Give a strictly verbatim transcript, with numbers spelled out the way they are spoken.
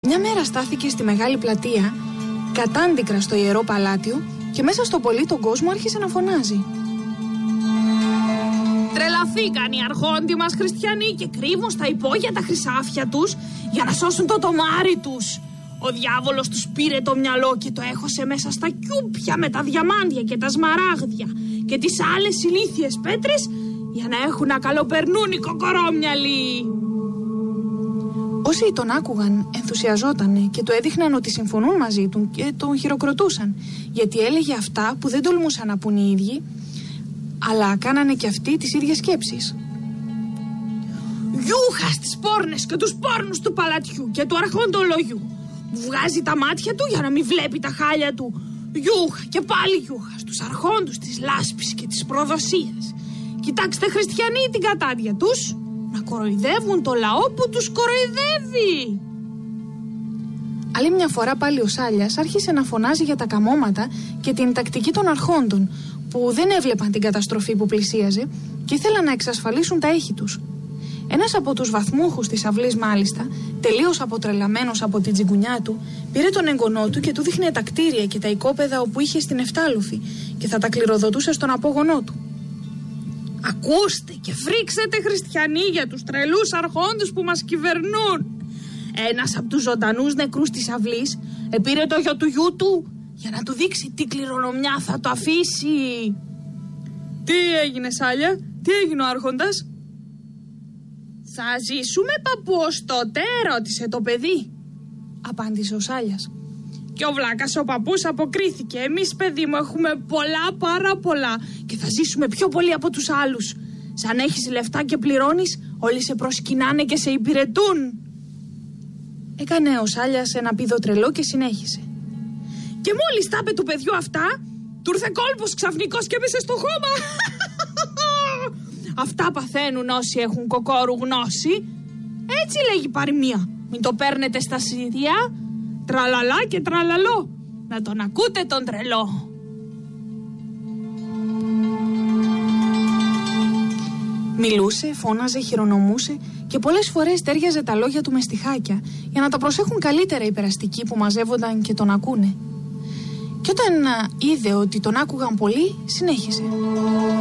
Μια μέρα στάθηκε στη μεγάλη πλατεία, κατάντικρα στο Ιερό Παλάτιο, και μέσα στο πολύ τον κόσμο άρχισε να φωνάζει. Τρελαθήκαν οι αρχόντοι μας χριστιανοί και κρύβουν στα υπόγεια τα χρυσάφια τους για να σώσουν το τομάρι τους. Ο διάβολος τους πήρε το μυαλό και το έχωσε μέσα στα κιούπια με τα διαμάντια και τα σμαράγδια και τις άλλες ηλίθιες πέτρες για να έχουν να καλοπερνούν οι κοκορόμυαλοι. Όσοι τον άκουγαν ενθουσιαζότανε και του έδειχναν ότι συμφωνούν μαζί του και τον χειροκροτούσαν, γιατί έλεγε αυτά που δεν τολμούσαν να πουν οι ίδιοι, αλλά κάνανε και αυτοί τις ίδιες σκέψεις. Γιούχα στις πόρνες και τους πόρνους του παλατιού και του αρχόντολογιού. Βγάζει τα μάτια του για να μην βλέπει τα χάλια του. Γιούχα και πάλι γιούχα στους αρχόντους της λάσπης και της προδοσίας. Κοιτάξτε χριστιανοί την κατάδια τους, να κοροϊδεύουν το λαό που τους κοροϊδεύει. Άλλη μια φορά πάλι ο Σάλιας άρχισε να φωνάζει για τα καμώματα και την τακτική των αρχόντων, που δεν έβλεπαν την καταστροφή που πλησίαζε και ήθελαν να εξασφαλίσουν τα έχη τους. Ένας από τους βαθμούχους της αυλής, μάλιστα, τελείως αποτρελαμένος από την τσιγκουνιά του, πήρε τον εγγονό του και του δείχνε τα κτίρια και τα οικόπεδα όπου είχε στην Εφτάλοφη και θα τα κληροδοτούσε στον απόγονό του. Ακούστε και φρίξετε χριστιανοί για τους τρελούς αρχόντους που μας κυβερνούν. Ένας από τους ζωντανούς νεκρούς της αυλής επήρε το γιο του γιού του για να του δείξει τι κληρονομιά θα το αφήσει. Τι έγινε, Σάλια, τι έγινε ο άρχοντας? Θα ζήσουμε, παππού, ως τότε, ρώτησε το παιδί, απάντησε ο Σάλιας. Και ο βλάκας ο παππούς αποκρίθηκε. Εμείς, παιδί μου, έχουμε πολλά, πάρα πολλά και θα ζήσουμε πιο πολύ από τους άλλους. Σαν έχεις λεφτά και πληρώνεις, όλοι σε προσκυνάνε και σε υπηρετούν. Έκανε ο Σάλιας ένα πήδο τρελό και συνέχισε. Και μόλις τα είπε του παιδιού αυτά, του ήρθε κόλπος ξαφνικός και έπεσε στο χώμα. Αυτά παθαίνουν όσοι έχουν κοκόρου γνώση. Έτσι λέγει παροιμία. Μην το παίρνετε στα σίδια. Τραλαλά και τραλαλό. Να τον ακούτε τον τρελό. Μιλούσε, φώναζε, χειρονομούσε και πολλές φορές τέριαζε τα λόγια του με στιχάκια για να τα προσέχουν καλύτερα οι περαστικοί που μαζεύονταν και τον ακούνε. Και όταν είδε ότι τον άκουγαν πολύ, συνέχισε.